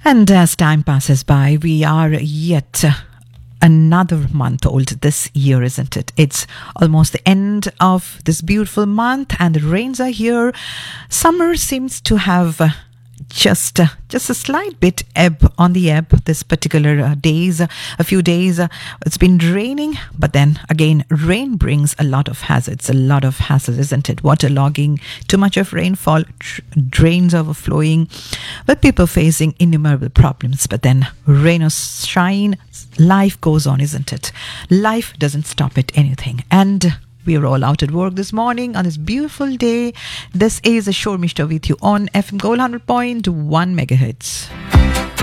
And as time passes by, we are yet another month old this year, isn't it? It's almost the end of this beautiful month and the rains are here. Summer seems to have just a slight bit ebb on the ebb this particular days, a few days. It's been raining, but then again, rain brings a lot of hazards, isn't it? Waterlogging, too much of rainfall, drains overflowing, with people facing innumerable problems. But then rain or shine, life goes on, isn't it? Life doesn't stop at anything. And we are all out at work this morning on this beautiful day. This is a Shore Mishta with you on FM Gold 100.1 megahertz.